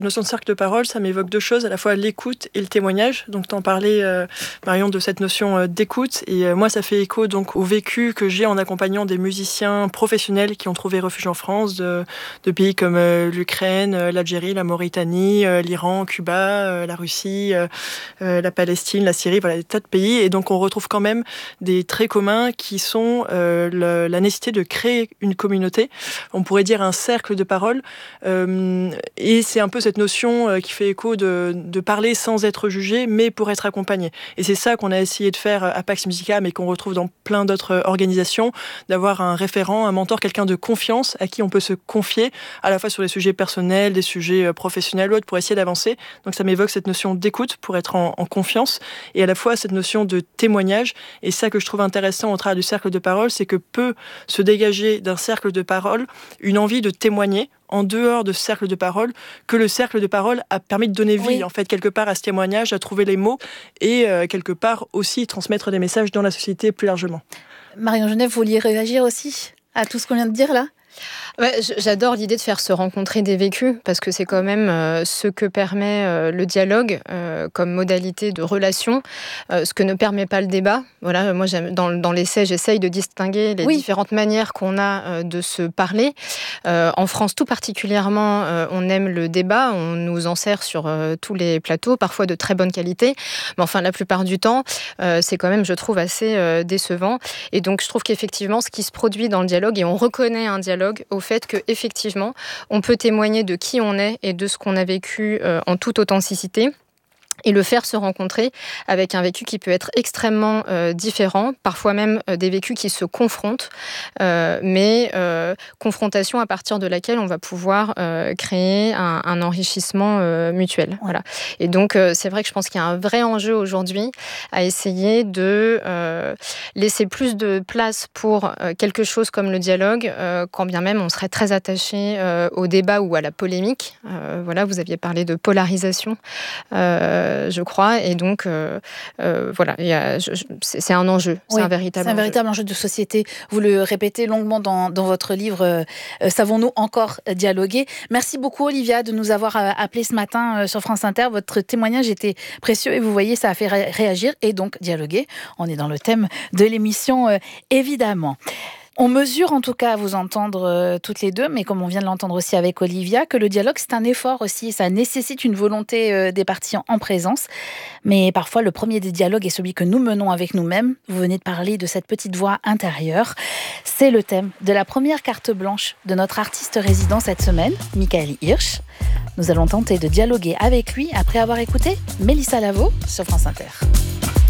notion de cercle de parole, ça m'évoque deux choses, à la fois l'écoute et le témoignage. Donc, t'en parlais, Marion, de cette notion d'écoute. Et moi, ça fait écho donc au vécu que j'ai en accompagnant des musiciens professionnels qui ont trouvé refuge en France, de pays comme l'Ukraine, l'Algérie, la Mauritanie, l'Iran, Cuba, la Russie, la Palestine, la Syrie, voilà, des tas de pays. Et donc, on retrouve quand même des traits communs qui sont la nécessité de créer une communauté. On pourrait dire un cercle de parole. Et c'est un peu cette notion qui fait écho de parler sans être jugé, mais pour être accompagné. Et c'est ça qu'on a essayé de faire à Pax Musica, mais qu'on retrouve dans plein d'autres organisations, d'avoir un référent, un mentor, quelqu'un de confiance à qui on peut se confier, à la fois sur les sujets personnels, des sujets professionnels ou autres, pour essayer d'avancer. Donc ça m'évoque cette notion d'écoute pour être en confiance, et à la fois cette notion de témoignage. Et ça que je trouve intéressant au travers du cercle de parole, c'est que peut se dégager d'un cercle de parole une envie de témoigner en dehors de ce cercle de parole, que le cercle de parole a permis de donner vie, en fait, quelque part à ce témoignage, à trouver les mots et quelque part aussi transmettre des messages dans la société plus largement. Marion Genève, vous vouliez réagir aussi à tout ce qu'on vient de dire là ? J'adore l'idée de faire se rencontrer des vécus, parce que c'est quand même ce que permet le dialogue comme modalité de relation, ce que ne permet pas le débat. Voilà, moi, dans l'essai, j'essaye de distinguer les différentes manières qu'on a de se parler. En France, tout particulièrement, on aime le débat, on nous en sert sur tous les plateaux, parfois de très bonne qualité, mais enfin, la plupart du temps, c'est quand même, je trouve, assez décevant. Et donc, je trouve qu'effectivement, ce qui se produit dans le dialogue, et on reconnaît un dialogue au fait qu'effectivement, on peut témoigner de qui on est et de ce qu'on a vécu en toute authenticité. Et le faire se rencontrer avec un vécu qui peut être extrêmement différent, parfois même des vécus qui se confrontent, mais confrontation à partir de laquelle on va pouvoir créer un enrichissement mutuel. Voilà. Et donc, c'est vrai que je pense qu'il y a un vrai enjeu aujourd'hui à essayer de laisser plus de place pour quelque chose comme le dialogue, quand bien même on serait très attaché au débat ou à la polémique. Voilà, vous aviez parlé de polarisation. Je crois, et donc voilà, c'est un enjeu, c'est un véritable enjeu de société. Vous le répétez longuement dans votre livre Savons-nous encore dialoguer ? Merci beaucoup Olivia de nous avoir appelé ce matin sur France Inter. Votre témoignage était précieux et vous voyez, ça a fait réagir et donc dialoguer. On est dans le thème de l'émission évidemment. On mesure en tout cas à vous entendre toutes les deux, mais comme on vient de l'entendre aussi avec Olivia, que le dialogue c'est un effort aussi, ça nécessite une volonté des parties en présence. Mais parfois le premier des dialogues est celui que nous menons avec nous-mêmes. Vous venez de parler de cette petite voix intérieure. C'est le thème de la première carte blanche de notre artiste résident cette semaine, Michael Hirsch. Nous allons tenter de dialoguer avec lui après avoir écouté Mélissa Lavo sur France Inter.